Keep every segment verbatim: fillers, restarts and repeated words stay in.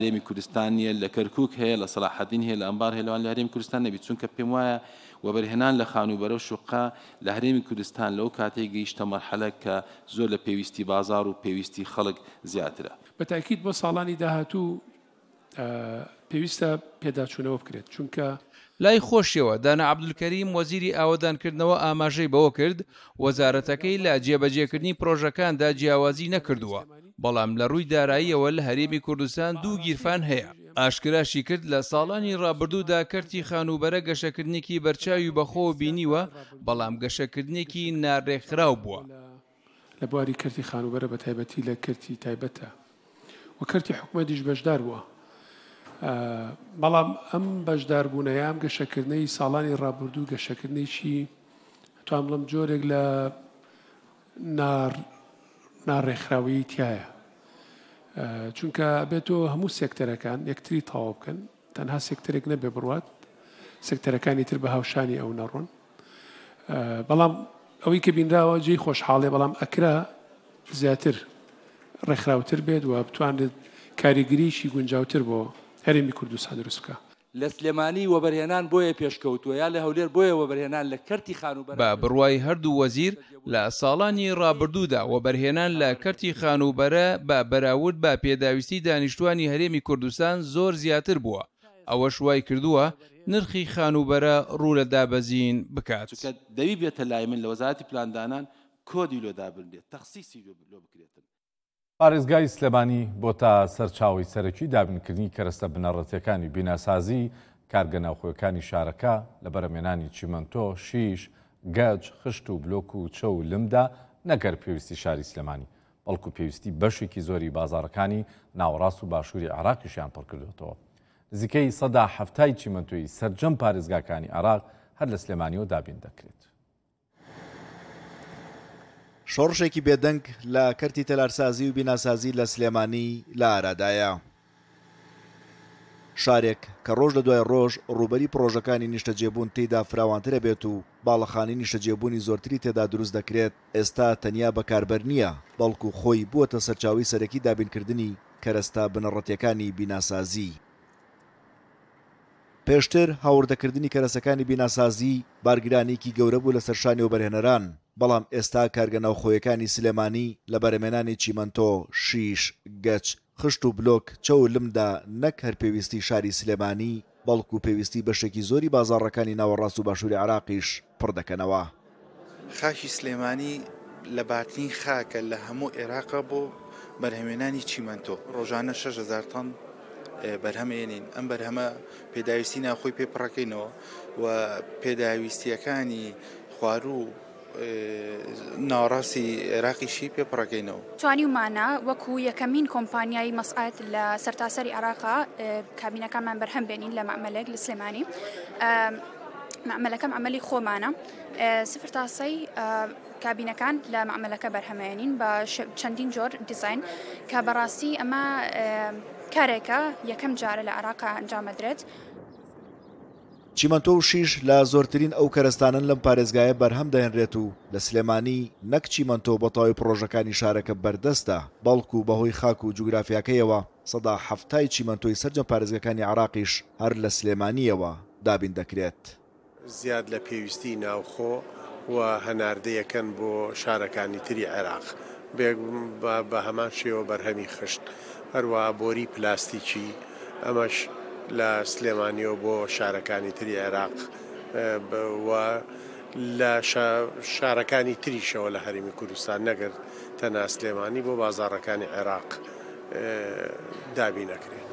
هەرێمی کوردستان نیە، لە کەرکووک هەیە، لە سەلاحەدین هەیە، لە ئەمبار هەیە، لەوان لە هەرێمی کوردستان نەبێت، چونکە پێم وایە وەبەرهێنان لە خانوبەرە و شوقا لە هەرێمی کوردستان لەو کاتێک گەیشتە مەرحەلە کە زۆر لە پێویستی بازاڕ و پێویستی خەڵک زیاترە. بەتاکید بۆ ساڵانی داهاتوو پێویستە پێداچوونەوە بکرێت، چونکە لای خۆشیەوە دانا عەبدولکەریم وەزیری ئاوەدانکردنەوە ئاماژەی بەوە کرد وەزارەتەکەی لە جێبەجێکردنی پرۆژەکاندا جیاوازی نەکردووە، بەڵام لە ڕووی داراییەوە لە هەرێمی کوردستان دوو گیرفان هەیە. ئاشکراشی کرد لە ساڵانی ڕابردوودا کەرتی خانوبەرە گەشەکردنێکی بەرچاوی بەخۆ بینیوە، بەڵام گەشەکردنێکی ناڕێکخراو بووە. لە بواری کەرتی خانوبەرە بە تایبەتی لە کەرتی تایبەتە و کەرتی حکوومەتیش بەشدار بووە، بەڵام ئەم بەشداربوونەیە ئەم گەشەکردنەی ساڵانی ڕابردوو گەشەکردنێکی توانم بڵم جۆرێک لە ناڕێکخراوی تایە، چونکە بێتەوە هەموو سێکتەرەکان یەکتری تەواو بکەن، تەنها سێکتەرێک نەبێ بڕوات، سێکتەرەکانی تر بە هاوشانی ئەو نەڕۆن، بەڵام ئەوەی کە بینراوە جێی خۆشحاڵێ، بەڵام ئەکرا زیاتر ڕێکخراوتر بێت و بتوانێت کاریگریشی گونجاوتر بۆ هەرێمی کوردستان دروست بکە. لە سلێمانی وەبەرهێنان بۆیە پێشکەوتووە یا لە هەولێر بۆیە وەبەرهێنان لە کەرتی خانوبەر. بە بڕوای هەردوو وەزیر لە ساڵانی ڕابردوودا وەبەرهێنان لە کەرتی خانوبەرە بە بەراورد بە پێداویستی دانیشتوانی هەرێمی کوردستان زۆر زیاتر بووە، ئەوەش وای کردووە نرخی خانوبەرە ڕوو لە دابەزین بکات. دەوی بێتە لای من لە وەزارەتی پلاندانان کۆدی لۆدابن بێت، تەخسیسی لۆ بکرێتن. پارێزگای سلێمانی بۆ تا سەرچاوی سەرەکی دابینکردنی کەرەستە بنەڕەتیەکانی بیناسازی کارگە ناوخۆیەکانی شارەکە لە بەرەمێنانی چیمەنتۆ، شیش، گەج، خشت و بلۆک و چە و لمدا نەگەر پێویستی شاری سلێمانی، بەڵکو پێویستی بەشێکی زۆری بازاڕەکانی ناوەڕاست و باشووری عێراقیشیان پڕ کردوێتەوە. نزیکەی سەدا هەفتای چیمەنتۆی سەرجەم پارێزگاکانی عێراق هەر لە سلێمانیەوە دابین دەکرێت. شۆڕشێکی بێدەنگ لە کەرتی تەلارسازی و بیناسازی لە سلێمانی لە ئارادایە. شارێک کە ڕۆژ لە دوای ڕۆژ ڕوبەری پرۆژەکانی نیشتەجێبوون تێدا فراوانترە بێت و باڵەخانی نیشتەجێبوونی زۆرتری تێدا دروست دەکرێت، ئێستا تەنیا بەکاربەر نییە، بەڵکو خۆی بووەتە سەرچاوی سەرەکی دابینکردنی کەرەستە بنەڕەتیەکانی بیناسازی. پێشتر هاوردەکردنی کەرەسەکانی بیناسازی بارگرانێکی گەورە بوو لە سەرشانی وەبەرهێنەران، بەڵام ئێستا کارگە ناوخۆیەکانی سلێمانی لە بەرەمێنانی چیمەنتۆ، شیش، گەچ، خشت و بلۆک، چە و لمدا نەک هەر پێویستی شاری سلێمانی بەڵکو پێویستی بەشێکی زۆری بازاڕەکانی ناوەڕاست و باشووری عێراقیش پڕ دەکەنەوە. خاکی سلێمانی لە باتنی خاکە لە هەموو عێراقە بۆ بەرهەمێنانی چیمەنتۆ، ڕۆژانە شەش هەزار تەن بەرهەمێنین. ئەم بەرهەمە پێداویستی ناوخۆی پێپڕەکەینەوە و پێداویستیەکانی خواروو ناوەڕاستی عێراقیشی پێپڕەکەینەوە. توانیومانە وەکو یەکەمین کۆمپانیای مەسعەد لە سەرتاسەری عێراقا کابینەکانمان بەرهەم بێنین لە مەعمەلێک لە سلێمانی. مەعمەلەکە مەعمەلی خۆمانە، سفر تاسەی کابینەکان لە مەعمەلەکە بەرهەمێنین بە چەندین جۆر دیزاین کە بەڕاستی ئەمە کارێکە یەکەم جارە لە عێراقا ئەنجامەدرێت. چیمەنتۆ و شیش لە زۆرترین ئەو کەرەستانن لەم پارێزگایە بەرهەم دەهێنرێت و لە سلێمانی نەک چیمەنتۆ بە تەواوی پرۆژەکانی شارەکە بەردەستە، بەڵکو بەهۆی خاک و جوگرافیاکەیەوە سەدا هەفتای چیمەنتۆی سەرجەم پارێزگەکانی عێراقیش هەر لە سلێمانیەوە دابین دەکرێت. زیاد لە پێویستی ناوخۆ و هەناردەیەکەن بۆ شارەکانی تری عێراق، بە هەمان شێوە بەرهەمی خشت، هەروە بۆری پلاستیکی، ئەمەش لە سلێمانیەوە بۆ شارەکانی تری عێراق و لە شارەکانی تریشەوە لە هەرێمی کوردستان نەگەر تەنها سلێمانی بۆ بازاڕەکانی عێراق دابین نەکرێت.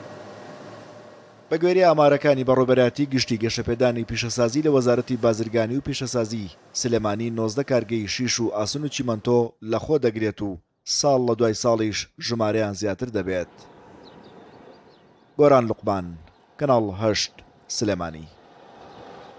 بە گوێرەی ئامارەکانی بەڕێوەبەراتی گشتی گەشەپێدانی پیشەسازی لە وەزارەتی بازرگانی و پیشەسازی سلێمانی نۆزدە کارگەی شیش و ئاسن و چیمەنتۆ لەخۆ دەگرێت و ساڵ لە دوای ساڵیش ژمارەیان زیاتر دەبێت. گۆران لوقمان، کەناڵ هەشت، سلێمانی.